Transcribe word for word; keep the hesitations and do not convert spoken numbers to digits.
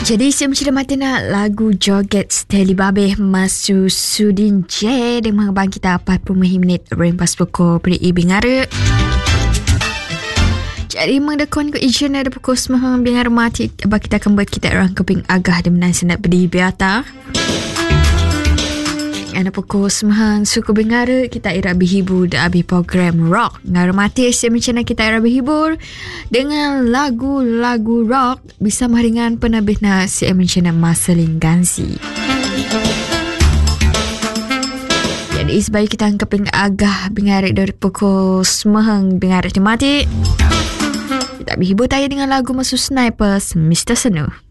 Jadi saya macam mati nak lagu joget Steli Babeh Masu Sudin J dengan bang kita empat puluh minit rempas pukul beri bingara. Jadi mengdakon ke ijen ada pukul sembilan bingara mati abang kita akan buat kita orang keping agah di menang senat beri biata. Ada pukul sembilan suku bingara kita ira berhibur dan habis program rock. Ngarmati saya macam kita ira berhibur dengan lagu-lagu rock bisa meringan penabih nasi macam Marceline Gansi. Jadi sebaik kita angkapin agah bingara dari pukul sembilan bingara mati. Kita berhibur tanya dengan lagu masuk Snipers Mister Senu.